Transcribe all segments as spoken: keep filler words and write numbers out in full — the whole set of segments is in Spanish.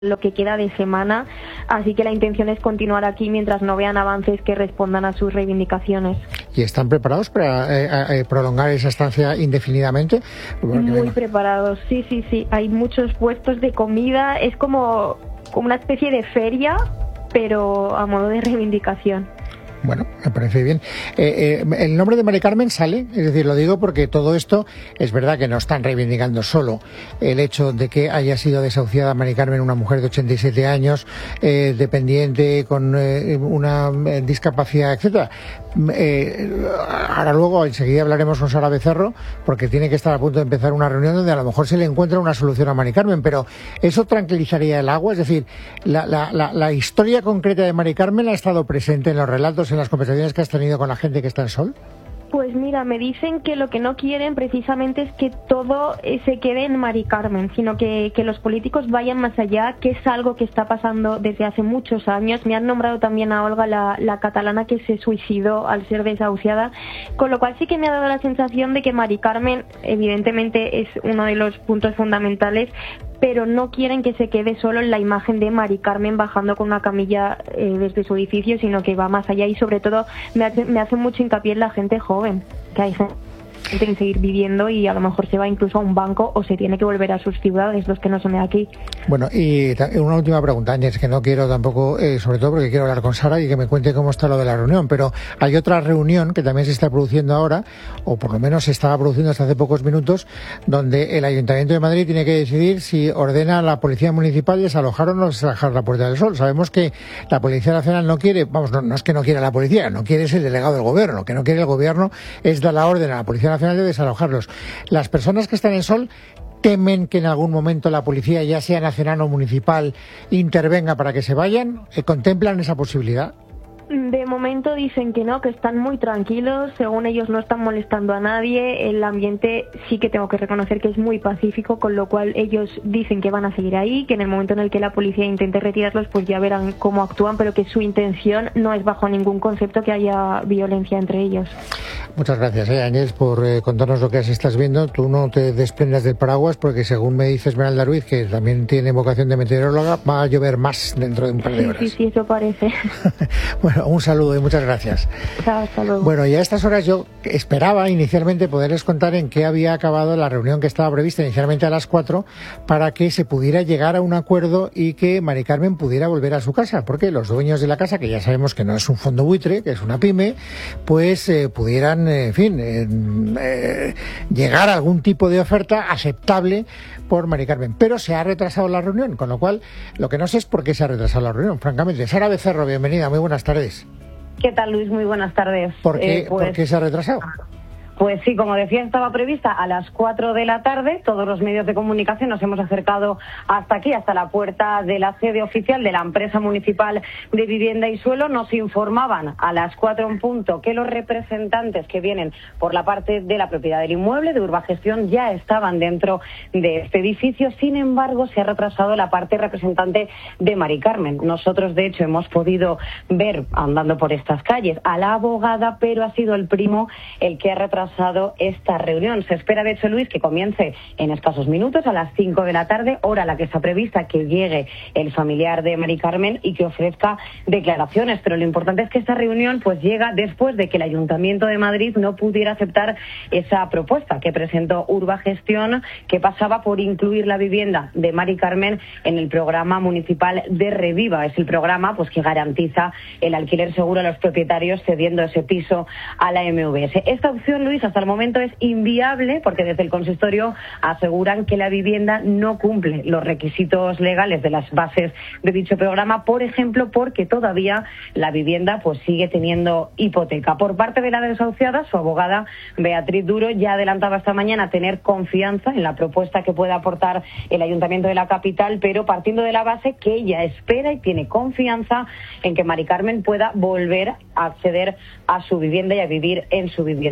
lo que queda de semana, así que la intención es continuar aquí mientras no vean avances que respondan a sus reivindicaciones. ¿Y están preparados para eh, eh, prolongar esa estancia indefinidamente? Porque Muy me... preparados, sí, sí, sí. Hay muchos puestos de comida, es como, como una especie de feria, pero a modo de reivindicación. Bueno, me parece bien. Eh, eh, el nombre de Mari Carmen sale, es decir, lo digo porque todo esto es verdad que no están reivindicando solo el hecho de que haya sido desahuciada Mari Carmen, una mujer de ochenta y siete años, eh, dependiente, con eh, una eh, discapacidad, etcétera. Eh, ahora luego enseguida hablaremos con Sara Becerro porque tiene que estar a punto de empezar una reunión donde a lo mejor se le encuentra una solución a Mari Carmen, pero eso tranquilizaría el agua, es decir, la, la, la, la historia concreta de Mari Carmen ha estado presente en los relatos, en las conversaciones que has tenido con la gente que está en Sol. Pues mira, me dicen que lo que no quieren precisamente es que todo eh, se quede en Mari Carmen, sino que, que los políticos vayan más allá, que es algo que está pasando desde hace muchos años. Me han nombrado también a Olga, la, la catalana que se suicidó al ser desahuciada, con lo cual sí que me ha dado la sensación de que Mari Carmen evidentemente es uno de los puntos fundamentales, pero no quieren que se quede solo en la imagen de Mari Carmen bajando con una camilla eh, desde su edificio, sino que va más allá y sobre todo me hace, me hace mucho hincapié en la gente joven, que hay gente que seguir viviendo y a lo mejor se va incluso a un banco o se tiene que volver a sus ciudades, los que no son de aquí. Bueno, y una última pregunta, Ángel, que no quiero tampoco, eh, sobre todo porque quiero hablar con Sara y que me cuente cómo está lo de la reunión, pero hay otra reunión que también se está produciendo ahora, o por lo menos se estaba produciendo hasta hace pocos minutos, donde el Ayuntamiento de Madrid tiene que decidir si ordena a la Policía Municipal desalojar o no desalojar la Puerta del Sol. Sabemos que la Policía Nacional no quiere, vamos, no, no es que no quiera la policía, no quiere es el delegado del gobierno, lo que no quiere el gobierno es dar la orden a la Policía Nacional de desalojarlos. Las personas que están en Sol temen que en algún momento la policía, ya sea nacional o municipal, intervenga para que se vayan. ¿Contemplan esa posibilidad? De momento dicen que no, que están muy tranquilos, según ellos no están molestando a nadie, el ambiente sí que tengo que reconocer que es muy pacífico, con lo cual ellos dicen que van a seguir ahí, que en el momento en el que la policía intente retirarlos pues ya verán cómo actúan, pero que su intención no es bajo ningún concepto que haya violencia entre ellos. Muchas gracias, eh, Áñez, por eh, contarnos lo que estás viendo. Tú no te desprendas del paraguas porque según me dice Esmeralda Ruiz, que también tiene vocación de meteoróloga, va a llover más dentro de un par de horas. Sí, sí, sí, eso parece. Bueno, un saludo y muchas gracias. Hasta luego. Bueno, y a estas horas yo esperaba inicialmente poderles contar en qué había acabado la reunión que estaba prevista inicialmente a las cuatro para que se pudiera llegar a un acuerdo y que Mari Carmen pudiera volver a su casa, porque los dueños de la casa, que ya sabemos que no es un fondo buitre, que es una pyme, pues eh, pudieran, eh, en fin, eh, eh, llegar a algún tipo de oferta aceptable por Mari Carmen. Pero se ha retrasado la reunión, con lo cual lo que no sé es por qué se ha retrasado la reunión, francamente. Sara Becerro, bienvenida, muy buenas tardes. ¿Qué tal, Luis? Muy buenas tardes. ¿Por qué, eh, pues, ¿por qué se ha retrasado? Pues sí, como decía, estaba prevista a las cuatro de la tarde. Todos los medios de comunicación nos hemos acercado hasta aquí, hasta la puerta de la sede oficial de la empresa municipal de vivienda y suelo. Nos informaban a las cuatro en punto que los representantes que vienen por la parte de la propiedad del inmueble, de Urbagestión, ya estaban dentro de este edificio. Sin embargo, se ha retrasado la parte representante de Mari Carmen. Nosotros, de hecho, hemos podido ver, andando por estas calles, a la abogada, pero ha sido el primo el que ha retrasado esta reunión. Se espera, de hecho, Luis, que comience en escasos minutos, a las cinco de la tarde, hora a la que está prevista que llegue el familiar de Mari Carmen y que ofrezca declaraciones. Pero lo importante es que esta reunión pues llega después de que el Ayuntamiento de Madrid no pudiera aceptar esa propuesta que presentó Urbagestión, que pasaba por incluir la vivienda de Mari Carmen en el programa municipal de Reviva. Es el programa pues que garantiza el alquiler seguro a los propietarios cediendo ese piso a la M V S. Esta opción, Luis, hasta el momento es inviable porque desde el consistorio aseguran que la vivienda no cumple los requisitos legales de las bases de dicho programa, por ejemplo, porque todavía la vivienda pues sigue teniendo hipoteca. Por parte de la desahuciada, su abogada Beatriz Duro ya adelantaba esta mañana tener confianza en la propuesta que pueda aportar el Ayuntamiento de la capital, pero partiendo de la base que ella espera y tiene confianza en que Mari Carmen pueda volver a acceder a su vivienda y a vivir en su vivienda. Por el momento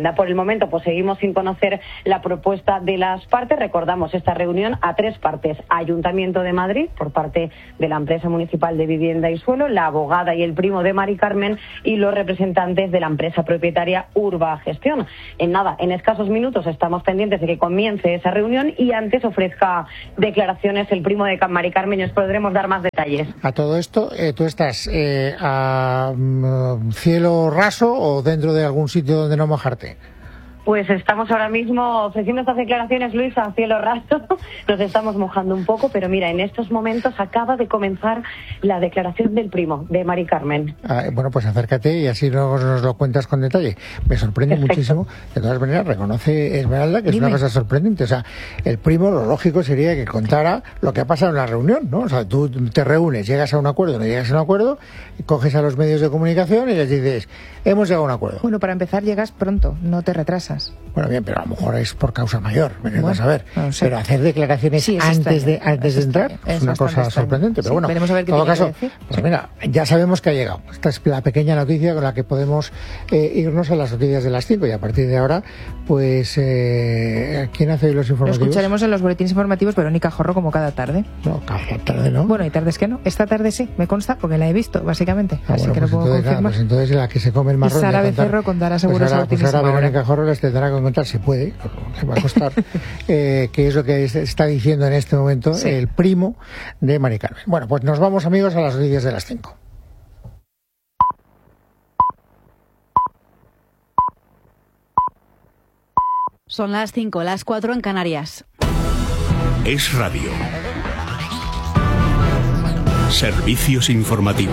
momento pues seguimos sin conocer la propuesta de las partes. Recordamos esta reunión a tres partes: Ayuntamiento de Madrid por parte de la empresa municipal de vivienda y suelo, la abogada y el primo de Mari Carmen y los representantes de la empresa propietaria Urba Gestión. En nada, en escasos minutos estamos pendientes de que comience esa reunión y antes ofrezca declaraciones el primo de Mari Carmen y os podremos dar más detalles. A todo esto, eh, ¿tú estás eh, a um, cielo raso o dentro de algún sitio donde no mojarte? Pues estamos ahora mismo ofreciendo estas declaraciones, Luis, a cielo raso. Nos estamos mojando un poco, pero mira, en estos momentos acaba de comenzar la declaración del primo de Mari Carmen. Ah, bueno, pues acércate y así luego nos lo cuentas con detalle. Me sorprende Perfecto. muchísimo. De todas maneras, reconoce Esmeralda que Dime. es una cosa sorprendente. O sea, el primo, lo lógico sería que contara lo que ha pasado en la reunión, ¿no? O sea, tú te reúnes, llegas a un acuerdo, no llegas a un acuerdo, coges a los medios de comunicación y les dices, hemos llegado a un acuerdo. Bueno, para empezar llegas pronto, no te retrasas. Bueno, bien, pero a lo mejor es por causa mayor, me bueno, a ver. No sé. Pero hacer declaraciones sí, antes de antes de entrar es una cosa sorprendente. Pero sí, bueno, a ver qué en todo caso, pues mira, ya sabemos que ha llegado. Esta es la pequeña noticia con la que podemos eh, irnos a las noticias de las cinco y a partir de ahora, pues, eh, ¿quién hace hoy los informativos? Lo escucharemos en los boletines informativos, Verónica Jorro, como cada tarde. No, cada tarde no. Bueno, hay tardes que no. Esta tarde sí, me consta, porque la he visto, básicamente. Ah, Así bueno, que pues lo puedo entonces, confirmar. Nada, pues entonces la que se come el marrón. Y Sara Becerro contará seguro pues ahora, pues ahora Verónica Jorro les tendrá que contar, si puede, que va a costar, eh, que es lo que está diciendo en este momento sí. el primo de Mari Carmen. Bueno, pues nos vamos, amigos, a las noticias de las cinco. Son las cinco, las cuatro en Canarias. Es Radio. Servicios informativos.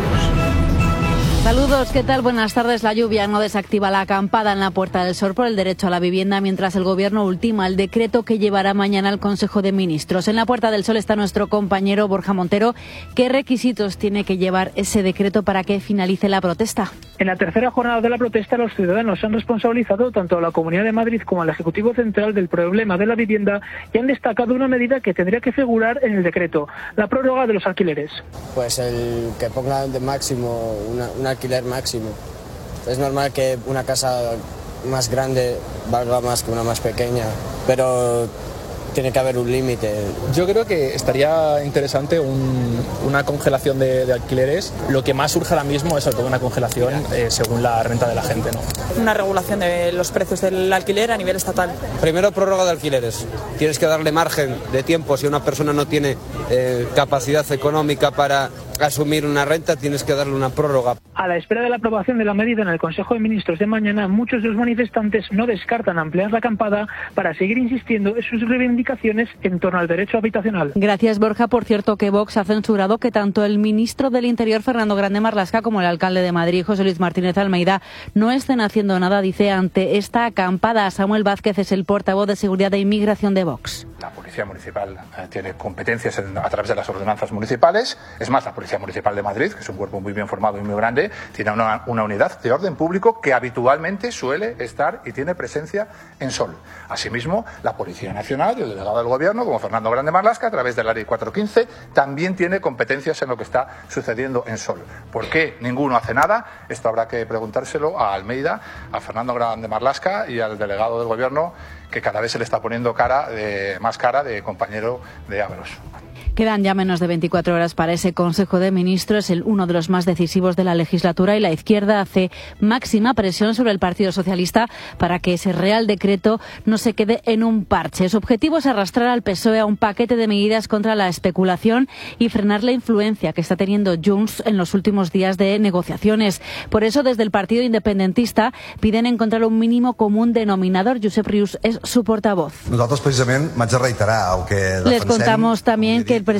Saludos, ¿qué tal? Buenas tardes. La lluvia no desactiva la acampada en la Puerta del Sol por el derecho a la vivienda, mientras el Gobierno ultima el decreto que llevará mañana al Consejo de Ministros. En la Puerta del Sol está nuestro compañero Borja Montero. ¿Qué requisitos tiene que llevar ese decreto para que finalice la protesta? En la tercera jornada de la protesta, los ciudadanos han responsabilizado tanto a la Comunidad de Madrid como al Ejecutivo Central del problema de la vivienda y han destacado una medida que tendría que figurar en el decreto: la prórroga de los alquileres. Pues el que ponga de máximo una, un alquiler máximo. Es normal que una casa más grande valga más que una más pequeña, pero tiene que haber un límite. Yo creo que estaría interesante un, una congelación de, de alquileres. Lo que más surge ahora mismo es sobre todo una congelación eh, según la renta de la gente, ¿no? Una regulación de los precios del alquiler a nivel estatal. Primero, prórroga de alquileres. Tienes que darle margen de tiempo. Si una persona no tiene eh, capacidad económica para asumir una renta, tienes que darle una prórroga. A la espera de la aprobación de la medida en el Consejo de Ministros de mañana, muchos de los manifestantes no descartan ampliar la acampada para seguir insistiendo en sus reivindicaciones en torno al derecho habitacional. Gracias, Borja. Por cierto, que Vox ha censurado que tanto el ministro del Interior, Fernando Grande Marlaska, como el alcalde de Madrid, José Luis Martínez Almeida, no estén haciendo nada, dice, ante esta acampada. Samuel Vázquez es el portavoz de Seguridad e Inmigración de Vox. La Policía Municipal eh, tiene competencias en, a través de las ordenanzas municipales. Es más, la Policía Municipal de Madrid, que es un cuerpo muy bien formado y muy grande, tiene una, una unidad de orden público que habitualmente suele estar y tiene presencia en Sol. Asimismo, la Policía Nacional y el delegado del Gobierno, como Fernando Grande Marlaska, a través de la Ley cuatrocientos quince, también tiene competencias en lo que está sucediendo en Sol. ¿Por qué ninguno hace nada? Esto habrá que preguntárselo a Almeida, a Fernando Grande Marlaska y al delegado del Gobierno, que cada vez se le está poniendo cara de, más cara de compañero de Ábalos. Quedan ya menos de veinticuatro horas para ese Consejo de Ministros, el uno de los más decisivos de la legislatura, y la izquierda hace máxima presión sobre el Partido Socialista para que ese Real Decreto no se quede en un parche. Su objetivo es arrastrar al P S O E a un paquete de medidas contra la especulación y frenar la influencia que está teniendo Junts en los últimos días de negociaciones. Por eso, desde el Partido Independentista piden encontrar un mínimo común denominador. Josep Rius es su portavoz. Nosaltres, precisament, m'haig de reiterar el que defensem. Les contamos también que el Que,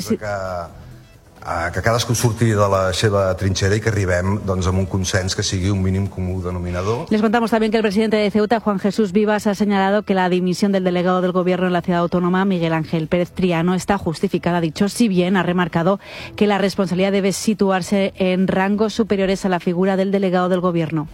que cadascú surti de la seva trinxera y que arribem doncs, a un consens que sigui un mínim común denominador. Les contamos también que el presidente de Ceuta, Juan Jesús Vivas, ha señalado que la dimisión del delegado del Gobierno en la ciudad autónoma, Miguel Ángel Pérez Triano, está justificada. Dicho, si bien ha remarcado que la responsabilidad debe situarse en rangos superiores a la figura del delegado del Gobierno.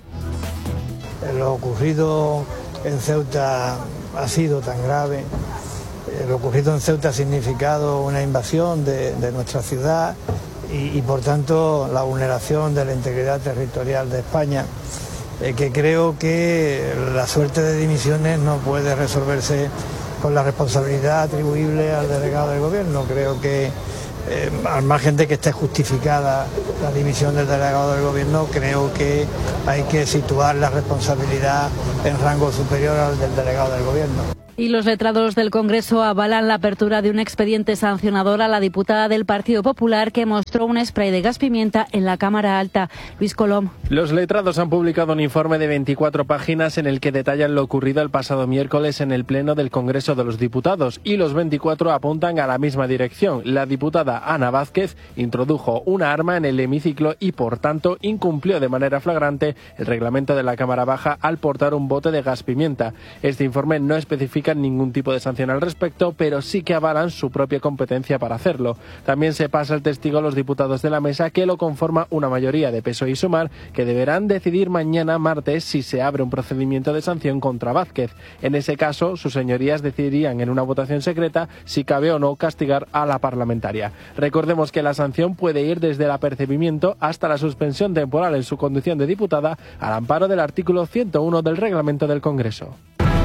Lo ocurrido en Ceuta ha sido tan grave. Lo ocurrido en Ceuta ha significado una invasión de, de nuestra ciudad y, y, por tanto, la vulneración de la integridad territorial de España. eh, que creo que la suerte de dimisiones no puede resolverse con la responsabilidad atribuible al delegado del gobierno. Creo que eh, al margen de que esté justificada la dimisión del delegado del gobierno, creo que hay que situar la responsabilidad en rango superior al del delegado del gobierno. Y los letrados del Congreso avalan la apertura de un expediente sancionador a la diputada del Partido Popular que mostró un spray de gas pimienta en la Cámara Alta. Luis Colom. Los letrados han publicado un informe de veinticuatro páginas en el que detallan lo ocurrido el pasado miércoles en el Pleno del Congreso de los Diputados, y los veinticuatro apuntan a la misma dirección. La diputada Ana Vázquez introdujo una arma en el hemiciclo y, por tanto, incumplió de manera flagrante el reglamento de la Cámara Baja al portar un bote de gas pimienta. Este informe no especifica ningún tipo de sanción al respecto, pero sí que avalan su propia competencia para hacerlo. También se pasa el testigo a los diputados de la mesa, que lo conforma una mayoría de P S O E y Sumar, que deberán decidir mañana martes si se abre un procedimiento de sanción contra Vázquez. En ese caso, sus señorías decidirían en una votación secreta si cabe o no castigar a la parlamentaria. Recordemos que la sanción puede ir desde el apercibimiento hasta la suspensión temporal en su condición de diputada, al amparo del artículo ciento uno del reglamento del Congreso.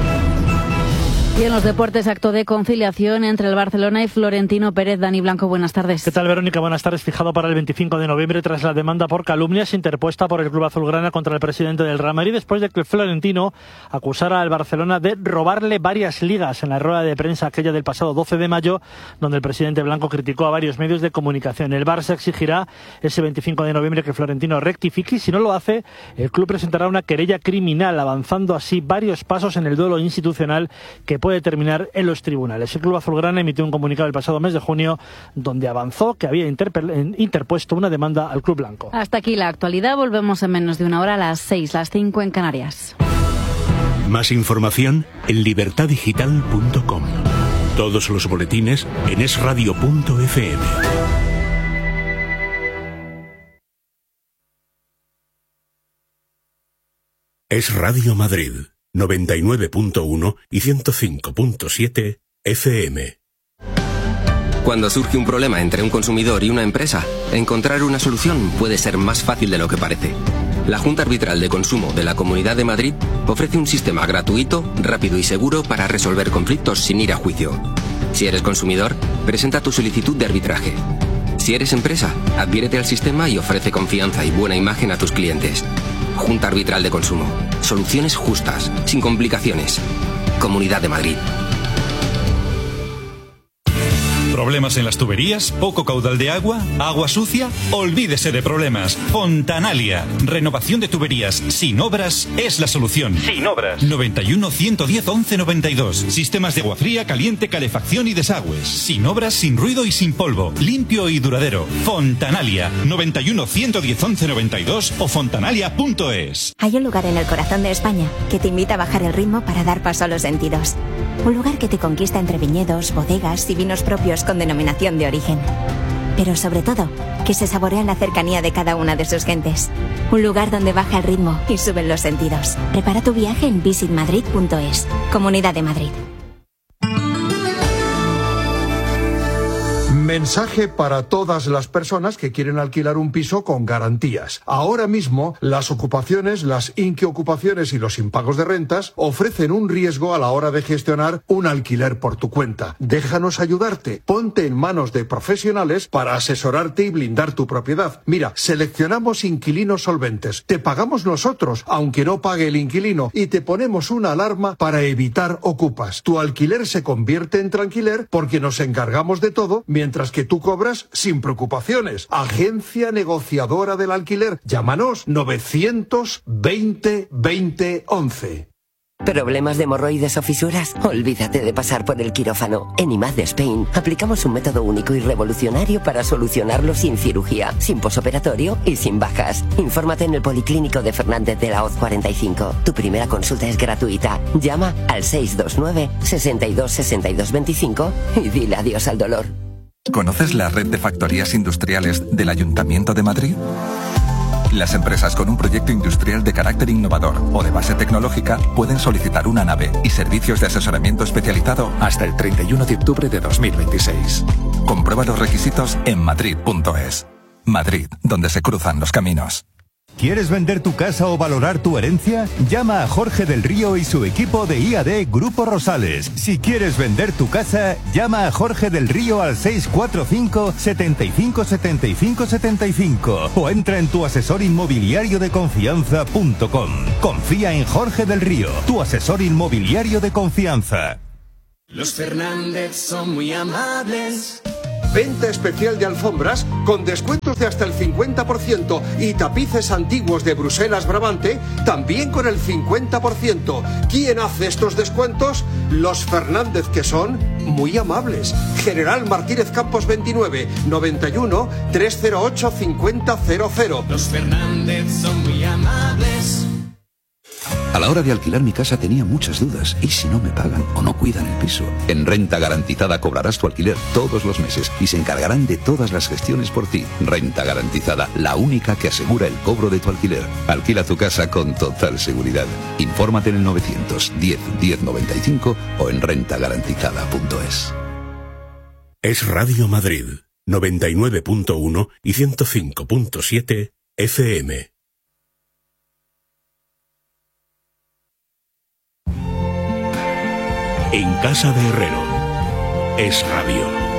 Y en los deportes, acto de conciliación entre el Barcelona y Florentino Pérez. Dani Blanco, buenas tardes. ¿Qué tal, Verónica? Buenas tardes. Fijado para el veinticinco de noviembre tras la demanda por calumnias interpuesta por el club azulgrana contra el presidente del Real Madrid, después de que Florentino acusara al Barcelona de robarle varias ligas en la rueda de prensa aquella del pasado doce de mayo, donde el presidente blanco criticó a varios medios de comunicación. El Barça exigirá ese veinticinco de noviembre que Florentino rectifique, y si no lo hace, el club presentará una querella criminal, avanzando así varios pasos en el duelo institucional que puede terminar en los tribunales. El club azulgrana emitió un comunicado el pasado mes de junio donde avanzó que había interpuesto una demanda al club blanco. Hasta aquí la actualidad. Volvemos en menos de una hora, a las seis, las cinco en Canarias. Más información en libertad digital punto com. Todos los boletines en es radio punto efe eme. Es Radio Madrid, noventa y nueve punto uno y ciento cinco punto siete efe eme. Cuando surge un problema entre un consumidor y una empresa, encontrar una solución puede ser más fácil de lo que parece. La Junta Arbitral de Consumo de la Comunidad de Madrid ofrece un sistema gratuito, rápido y seguro para resolver conflictos sin ir a juicio. Si eres consumidor, presenta tu solicitud de arbitraje. Si eres empresa, adhiérete al sistema y ofrece confianza y buena imagen a tus clientes. Junta Arbitral de Consumo. Soluciones justas, sin complicaciones. Comunidad de Madrid. ¿Problemas en las tuberías? ¿Poco caudal de agua? ¿Agua sucia? Olvídese de problemas. Fontanalia. Renovación de tuberías sin obras es la solución. Sin obras. noventa y uno, ciento diez, once noventa y dos. Sistemas de agua fría, caliente, calefacción y desagües. Sin obras, sin ruido y sin polvo. Limpio y duradero. Fontanalia. noventa y uno, ciento diez, once noventa y dos o fontanalia punto es. Hay un lugar en el corazón de España que te invita a bajar el ritmo para dar paso a los sentidos. Un lugar que te conquista entre viñedos, bodegas y vinos propios con denominación de origen. Pero sobre todo, que se saborea en la cercanía de cada una de sus gentes. Un lugar donde baja el ritmo y suben los sentidos. Prepara tu viaje en visit madrid punto es. Comunidad de Madrid. Mensaje para todas las personas que quieren alquilar un piso con garantías. Ahora mismo, las ocupaciones, las inquiocupaciones y los impagos de rentas ofrecen un riesgo a la hora de gestionar un alquiler por tu cuenta. Déjanos ayudarte. Ponte en manos de profesionales para asesorarte y blindar tu propiedad. Mira, seleccionamos inquilinos solventes. Te pagamos nosotros, aunque no pague el inquilino, y te ponemos una alarma para evitar ocupas. Tu alquiler se convierte en tranquiler porque nos encargamos de todo, mientras que tú cobras sin preocupaciones. Agencia negociadora del alquiler. Llámanos novecientos veinte veinte once. ¿Problemas de hemorroides o fisuras? Olvídate de pasar por el quirófano. En I M A D Spain aplicamos un método único y revolucionario para solucionarlo sin cirugía, sin posoperatorio y sin bajas. Infórmate en el Policlínico de Fernández de la Hoz cuarenta y cinco. Tu primera consulta es gratuita. Llama al seis dos nueve, sesenta y dos, sesenta y dos veinticinco y dile adiós al dolor. ¿Conoces la red de factorías industriales del Ayuntamiento de Madrid? Las empresas con un proyecto industrial de carácter innovador o de base tecnológica pueden solicitar una nave y servicios de asesoramiento especializado hasta el treinta y uno de octubre de dos mil veintiséis. Comprueba los requisitos en madrid punto es. Madrid, donde se cruzan los caminos. ¿Quieres vender tu casa o valorar tu herencia? Llama a Jorge del Río y su equipo de I A D Grupo Rosales. Si quieres vender tu casa, llama a Jorge del Río al seis cuatro cinco, setenta y cinco, setenta y cinco, setenta y cinco o entra en tu asesor inmobiliario de confianza punto com. Confía en Jorge del Río, tu asesor inmobiliario de confianza. Los Fernández son muy amables. Venta especial de alfombras con descuentos de hasta el cincuenta por ciento y tapices antiguos de Bruselas Brabante también con el cincuenta por ciento. ¿Quién hace estos descuentos? Los Fernández, que son muy amables. General Martínez Campos veintinueve, noventa y uno, trescientos ocho, cincuenta cero cero. Los Fernández son muy amables. A la hora de alquilar mi casa tenía muchas dudas. ¿Y si no me pagan o no cuidan el piso? En Renta Garantizada cobrarás tu alquiler todos los meses y se encargarán de todas las gestiones por ti. Renta Garantizada, la única que asegura el cobro de tu alquiler. Alquila tu casa con total seguridad. Infórmate en el novecientos diez, diez noventa y cinco o en renta garantizada punto es. Es Radio Madrid, noventa y nueve punto uno y ciento cinco punto siete F M. En casa de Herrero. Es Radio.